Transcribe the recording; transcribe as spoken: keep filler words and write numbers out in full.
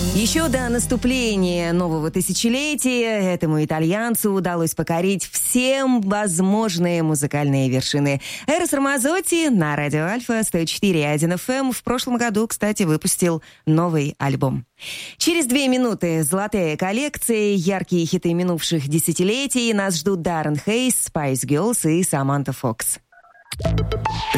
Еще до наступления нового тысячелетия этому итальянцу удалось покорить все возможные музыкальные вершины. Эрос Рамазотти на радио Альфа сто четыре и один эф эм в прошлом году, кстати, выпустил новый альбом. Через две минуты золотая коллекция, яркие хиты минувших десятилетий. Нас ждут Даррен Хейс, Spice Girls и Саманта Фокс.